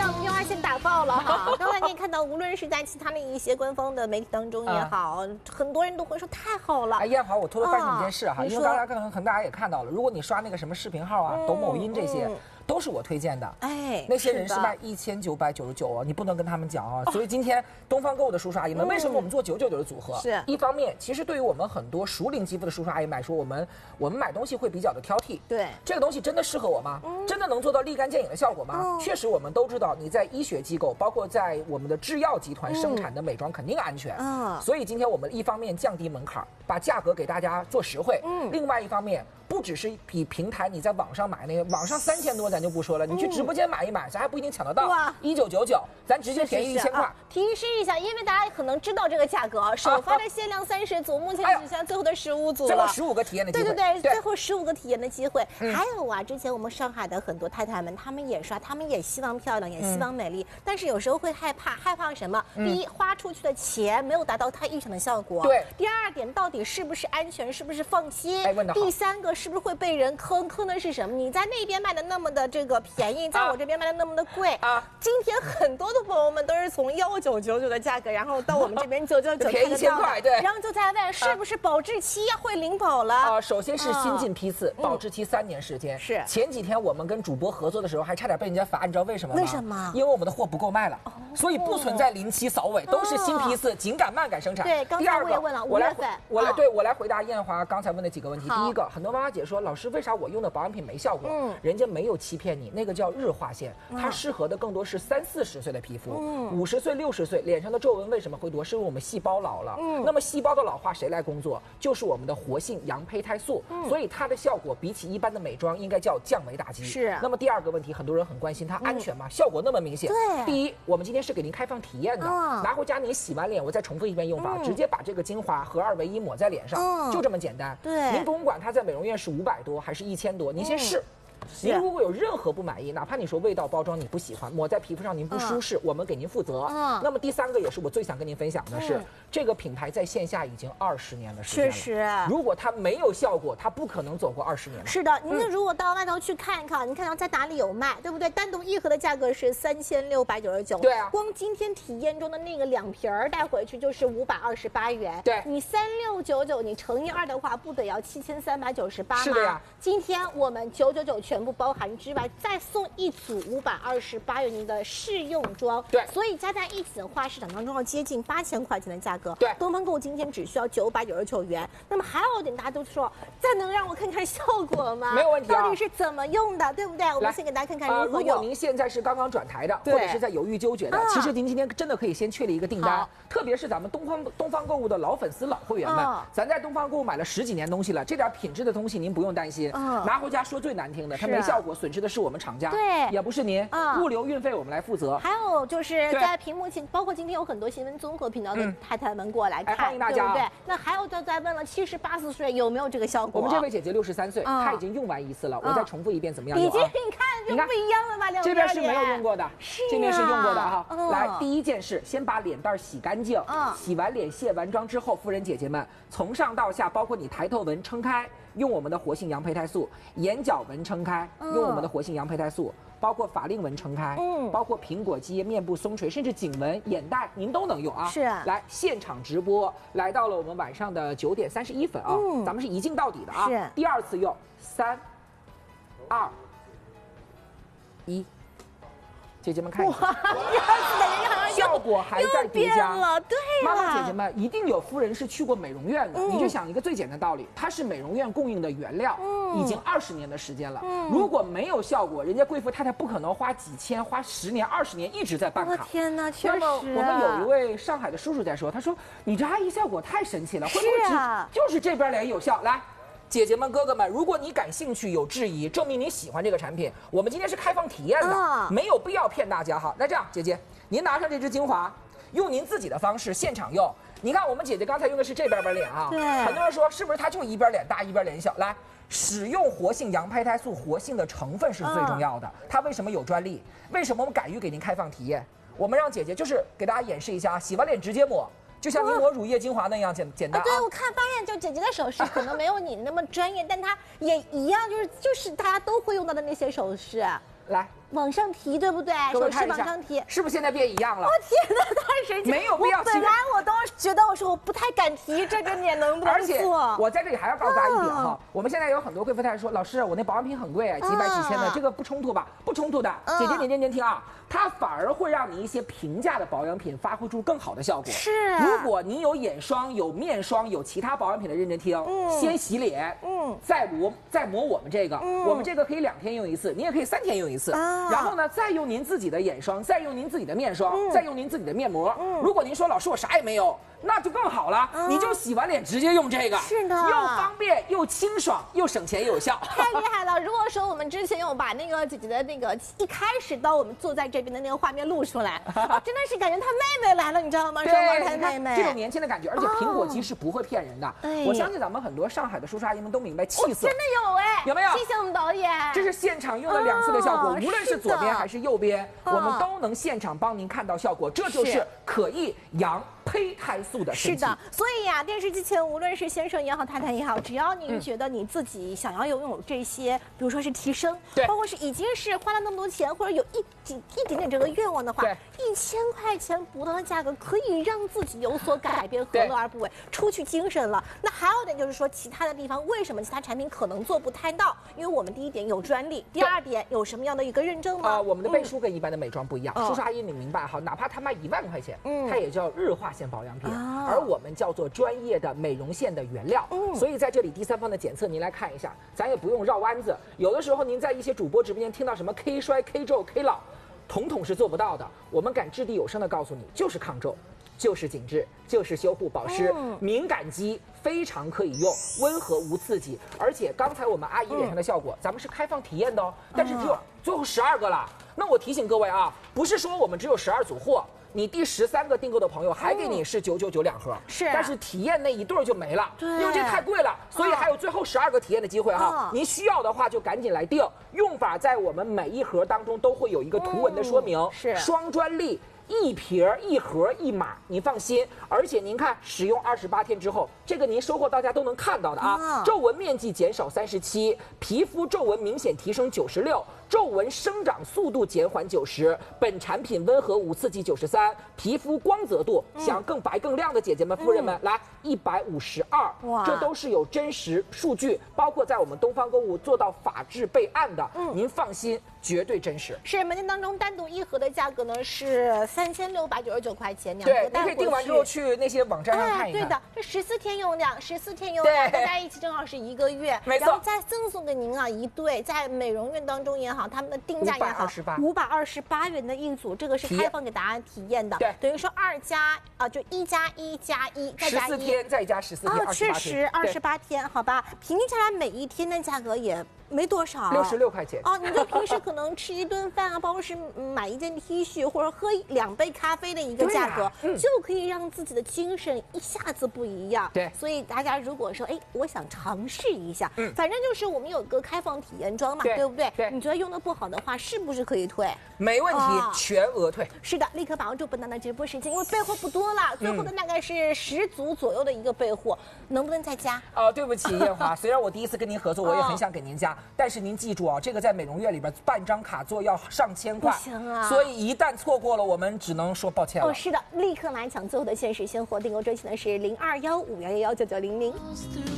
又要先打爆了哈！刚才你也看到，无论是在其他的一些官方的媒体当中也好，很多人都会说太好了。 哎，燕华，我偷偷告诉你一件事哈，因为大家也看到了，如果你刷那个什么视频号啊、抖某音这些。都是我推荐的，哎，那些人是卖1999哦，你不能跟他们讲啊。所以今天东方购物的叔叔阿姨们，为什么我们做999的组合？是一方面，其实对于我们很多熟龄肌肤的叔叔阿姨来说，我们买东西会比较的挑剔。对，这个东西真的适合我吗？真的能做到立竿见影的效果吗？确实，我们都知道你在医学机构，包括在我们的制药集团生产的美妆肯定安全。所以今天我们一方面降低门槛，把价格给大家做实惠。另外一方面。不只是比平台你在网上买那个，网上3000多咱就不说了，你去直播间买一买，咱还不一定抢得到。1999，咱直接便宜1000块。提示一下，因为大家可能知道这个价格，首发的限量30组，目前只剩最后的15组了，最后15个体验的机会。对，最后15个体验的机会。还有啊，之前我们上海的很多太太们，她们也刷，她们也希望漂亮，也希望美丽，但是有时候会害怕什么？第一，花出去的钱没有达到她预想的效果。对。第二点，到底是不是安全，是不是放心？哎，问得好。第三个。是不是会被人坑的是什么？你在那边卖的那么的这个便宜，在我这边卖的那么的贵啊！今天很多的朋友们都是从1999的价格，然后到我们这边999，便宜1000块，对。然后就在问是不是保质期会领保了啊？首先是新进批次，保质期3年时间。是。前几天我们跟主播合作的时候，还差点被人家罚，你知道为什么吗？为什么？因为我们的货不够卖了，所以不存在临期扫尾，都是新批次，紧赶慢赶生产。对，刚才我也问了，5月份，我来回答燕华刚才问的几个问题。第一个，很多妈妈姐说，老师为啥我用的保养品没效果？人家没有欺骗你，那个叫日化线，它适合的更多是30、40岁的皮肤。50岁、60岁脸上的皱纹为什么会多？是因为我们细胞老了。那么细胞的老化谁来工作？就是我们的活性羊胚胎素。所以它的效果比起一般的美妆应该叫降维打击。是。那么第二个问题，很多人很关心它安全吗？效果那么明显。对。第一，我们今天是给您开放体验的，拿回家您洗完脸，我再重复一遍用法，直接把这个精华合2为1抹在脸上，就这么简单。对。您不用管它在美容院是500多还是1000多，您先试。您如果有任何不满意，哪怕你说味道、包装你不喜欢，抹在皮肤上您不舒适，我们给您负责。那么第三个也是我最想跟您分享的是，这个品牌在线下已经20年的时间了。确实，如果它没有效果，它不可能走过20年。是的，您如果到外头去看一看，你看到在哪里有卖，对不对？单独一盒的价格是3699。对啊，光今天体验中的那个2瓶带回去就是528元。对，你3699，你乘以2的话，不得要7398吗？是的呀。今天我们999全部包含之外，再送1组528元的试用装。对，所以加在一起的话，市场当中要接近8000块钱的价格。对，东方购今天只需要999元。那么还有一点，大家都说，再能让我看看效果吗？没有问题啊。到底是怎么用的，对不对？我们先给大家看看如何用。如果您现在是刚刚转台的，或者是在犹豫纠结的，其实您今天真的可以先确立一个订单。特别是咱们东方购物的老粉丝、老会员们，咱在东方购物买了10几年东西了，这点品质的东西您不用担心。拿回家说最难听的，它没效果，损失的是我们厂家，对，也不是您。物流运费我们来负责。还有就是在屏幕前，包括今天有很多新闻综合频道的太太们过来看，欢迎大家，对不对？那还有在问了78岁有没有这个效果？我们这位姐姐63岁，她已经用完1次了，我再重复一遍怎么样？已经你看就不一样了吧？这边是没有用过的，这边是用过的哈。来，第一件事，先把脸蛋洗干净，洗完脸卸完妆之后，夫人姐姐们从上到下，包括你抬头纹撑开。用我们的活性羊胚胎素，眼角纹撑开，用我们的活性羊胚胎素，包括法令纹撑开，包括苹果肌、面部松垂，甚至颈纹、眼袋，您都能用啊。是，来现场直播，来到了我们晚上的9点31分啊，咱们是一镜到底的啊。是，第2次用，3、2、1。姐姐们看一下，效果还在叠加了。对，妈妈姐姐们一定有夫人是去过美容院的，你就想一个最简单的道理，它是美容院供应的原料，已经20年的时间了。如果没有效果，人家贵妇太太不可能花几千、花10年、20年一直在办卡。天哪，确实。那么我们有一位上海的叔叔在说，他说你这阿姨效果太神奇了，会不会就是这边脸有效？来。姐姐们、哥哥们，如果你感兴趣、有质疑，证明你喜欢这个产品，我们今天是开放体验的，没有必要骗大家哈。那这样，姐姐，您拿上这支精华，用您自己的方式现场用。你看，我们姐姐刚才用的是这边脸啊，对，很多人说是不是它就一边脸大一边脸小？来，使用活性羊胚胎素，活性的成分是最重要的。它为什么有专利？为什么我们敢于给您开放体验？我们让姐姐就是给大家演示一下，洗完脸直接抹。就像你抹乳液精华那样简单。对，我发现就姐姐的手势可能没有你那么专业，但她也一样，就是大家都会用到的那些手势。来， 往上提，对不对？手势往上提， 是不是现在变一样了？ 我天哪，太神奇！ 没有必要。 本来我都觉得我说我不太敢提这个点能不能做。 而且我在这里还要告诉大家一点哈，我们现在有很多贵妇太太说，老师我那保养品很贵，几百几千的，这个不冲突吧？不冲突的，姐姐你认真听啊，它反而会让你一些平价的保养品发挥出更好的效果。 是， 如果你有眼霜、有面霜、有其他保养品的，认真听，先洗脸，再抹我们这个，我们这个可以2天用一次，你也可以3天用一次，然后呢再用您自己的眼霜，再用您自己的面霜，再用您自己的面膜。如果您说老师我啥也没有，那就更好了，你就洗完脸直接用这个， 是的， 又方便又清爽又省钱又有效， 太厉害了！如果说我们之前有把那个姐姐的那个一开始当我们坐在这边的那个画面录出来，真的是感觉她妹妹来了，你知道吗？双胞胎妹妹， 这种年轻的感觉，而且苹果肌是不会骗人的。我相信咱们很多上海的叔叔阿姨们都明白气色， 真的有哎， 有没有？ 谢谢我们导演， 这是现场用了2次的效果，无论是左边还是右边，我们都能现场帮您看到效果，这就是可抑阳胚胎素的神奇。 是的，所以呀，电视机前无论是先生也好，太太也好，只要您觉得你自己想要拥有这些，比如说是提升，包括是已经是花了那么多钱，或者有一点点这个愿望的话，1000块钱不到的价格可以让自己有所改变，何乐而不为？出去精神了。那还有一点就是说，其他的地方为什么其他产品可能做不太到？因为我们第一点有专利，第二点有什么样的一个认证吗？ 我们的背书跟一般的美妆不一样，叔叔阿姨你明白哈？哪怕它卖1万块钱，它也叫日化线保养品，而我们叫做专业的美容线的原料。所以在这里第三方的检测您来看一下，咱也不用绕弯子。有的时候您在一些主播直播间听到什么 K 衰、K 皱、K 老，统统是做不到的。我们敢掷地有声的告诉你，就是抗皱，就是紧致，就是修护保湿，敏感肌非常可以用，温和无刺激。而且刚才我们阿姨脸上的效果，咱们是开放体验的哦，但是只有最后12个了。那我提醒各位啊，不是说我们只有12组货。你第13个订购的朋友还给你是999 2盒，是，但是体验那一对就没了，因为这太贵了，所以还有最后12个体验的机会哈。您需要的话就赶紧来订，用法在我们每一盒当中都会有一个图文的说明，是双专利。1瓶1盒1码，您放心。而且您看，使用28天之后，这个您收货到家都能看到的啊。皱纹面积减少37%，皮肤皱纹明显提升96%，皱纹生长速度减缓90%。本产品温和无刺激93%，皮肤光泽度想更白更亮的姐姐们、夫人们来152，这都是有真实数据，包括在我们东方购物做到法制备案的，您放心，绝对真实。 是门店当中单独1盒的价格呢是3699块钱，2盒带回去。 对，你可以订完之后去那些网站上看一看。 对的，这14天用量，14天用量，大家一起正好是1个月， 没错。 然后再赠送给您啊一对，在美容院当中也好，他们的定价也好，528元的一组，这个是开放给大家体验的。对，等于说2加就1+1+1再加1，14 天再加14天， 确实28天，好吧，平均下来每一天的价格也没多少 ，66块钱哦。你就平时可能吃一顿饭啊，包括是买一件 T 恤或者喝2杯咖啡的一个价格，就可以让自己的精神一下子不一样。 对， 所以大家如果说我想尝试一下，反正就是我们有个开放体验装嘛，对不对？对，你觉得用的不好的话，是不是可以退？ 没问题，全额退。 是的，立刻把握住本档的直播时间，因为备货不多了，最后的大概是10组左右的一个备货，能不能再加？ 对不起，艳华，虽然我第一次跟您合作，我也很想给您加。但是您记住啊，这个在美容院里边办张卡座要上千块， 不行啊！ 所以一旦错过了，我们只能说抱歉了。 是的，立刻来抢最后的限时现货，订购专线的是0215119900。